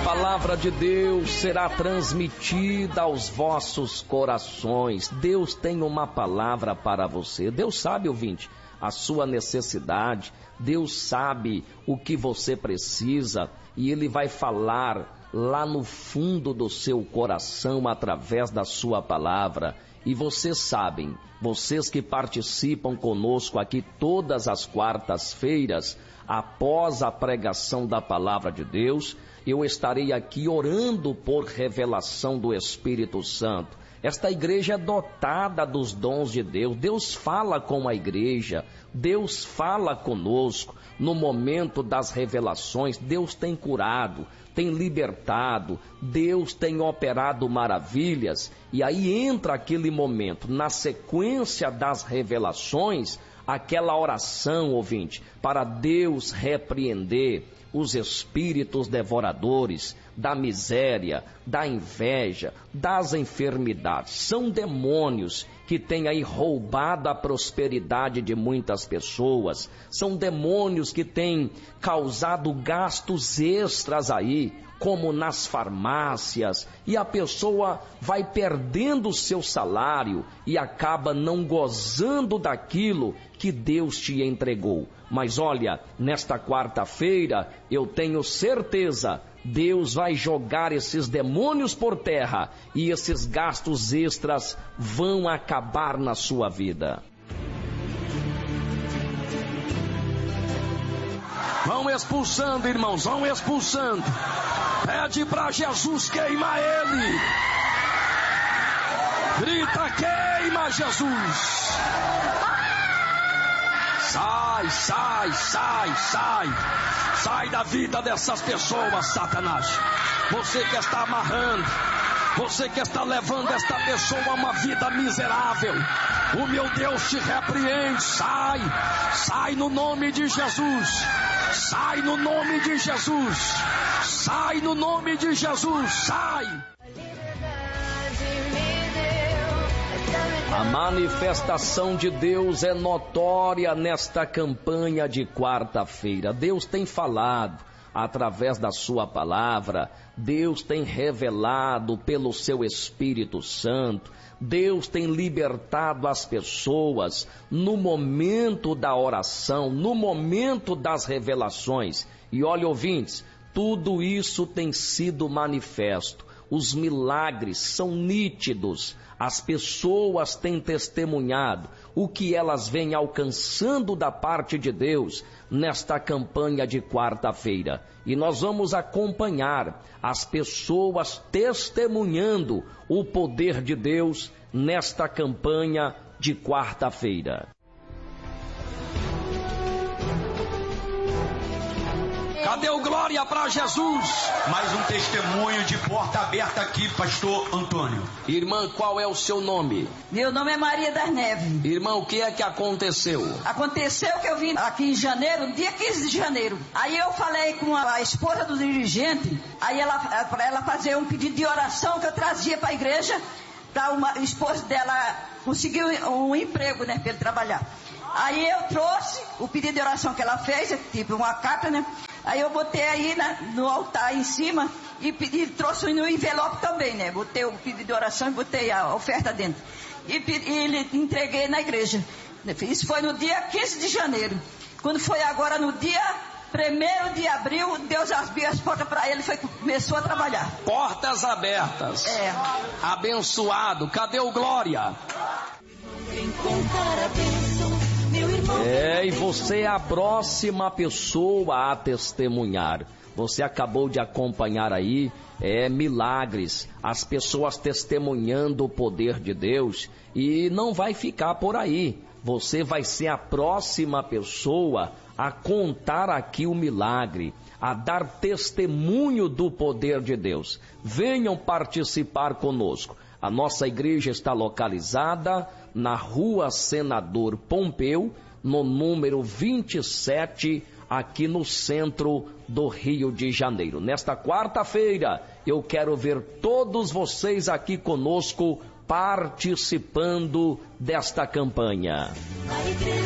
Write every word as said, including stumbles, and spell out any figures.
palavra de Deus será transmitida aos vossos corações. Deus tem uma palavra para você. Deus sabe, ouvinte, a sua necessidade. Deus sabe o que você precisa e Ele vai falar lá no fundo do seu coração através da sua palavra. E vocês sabem, vocês que participam conosco aqui todas as quartas-feiras, após a pregação da palavra de Deus, eu estarei aqui orando por revelação do Espírito Santo. Esta igreja é dotada dos dons de Deus. Deus fala com a igreja, Deus fala conosco. No momento das revelações, Deus tem curado, tem libertado, Deus tem operado maravilhas. E aí entra aquele momento, na sequência das revelações, aquela oração, ouvinte, para Deus repreender os espíritos devoradores da miséria, da inveja, das enfermidades. São demônios que têm aí roubado a prosperidade de muitas pessoas. São demônios que têm causado gastos extras aí, como nas farmácias, e a pessoa vai perdendo o seu salário e acaba não gozando daquilo que Deus te entregou. Mas olha, nesta quarta-feira eu tenho certeza, Deus vai jogar esses demônios por terra e esses gastos extras vão acabar na sua vida. Vão expulsando, irmãos, vão expulsando. Pede para Jesus queimar ele. Grita, queima Jesus. Sai, sai, sai, sai. Sai da vida dessas pessoas, Satanás. Você que está amarrando, você que está levando esta pessoa a uma vida miserável, o meu Deus te repreende. Sai, sai no nome de Jesus. Sai no nome de Jesus. Sai no nome de Jesus. Sai. A manifestação de Deus é notória nesta campanha de quarta-feira. Deus tem falado através da sua palavra, Deus tem revelado pelo seu Espírito Santo, Deus tem libertado as pessoas no momento da oração, no momento das revelações. E olha, ouvintes, tudo isso tem sido manifesto. Os milagres são nítidos, as pessoas têm testemunhado o que elas vêm alcançando da parte de Deus nesta campanha de quarta-feira. E nós vamos acompanhar as pessoas testemunhando o poder de Deus nesta campanha de quarta-feira. Cadê o glória para Jesus? Mais um testemunho de porta aberta aqui, pastor Antônio. Irmã, qual é o seu nome? Meu nome é Maria das Neves. Irmã, o que é que aconteceu? Aconteceu que eu vim aqui em janeiro, dia quinze de janeiro. Aí eu falei com a, a esposa do dirigente, aí ela, para ela fazer um pedido de oração que eu trazia para a igreja, para uma esposa dela conseguir um, um emprego, né, para ele trabalhar. Aí eu trouxe o pedido de oração que ela fez, tipo uma carta, né? Aí eu botei aí na, no altar em cima e, pedi, trouxe no envelope também, né? Botei o pedido de oração e botei a oferta dentro. E, e entreguei na igreja. Isso foi no dia quinze de janeiro. Quando foi agora no dia primeiro de abril, Deus abriu as portas para ele e começou a trabalhar. Portas abertas. É. Abençoado. Cadê o glória? É, e você é a próxima pessoa a testemunhar. Você acabou de acompanhar aí, é, milagres, as pessoas testemunhando o poder de Deus, e não vai ficar por aí. Você vai ser a próxima pessoa a contar aqui o milagre, a dar testemunho do poder de Deus. Venham participar conosco. A nossa igreja está localizada na Rua Senador Pompeu, no número vinte e sete, aqui no centro do Rio de Janeiro. Nesta quarta-feira, eu quero ver todos vocês aqui conosco participando desta campanha.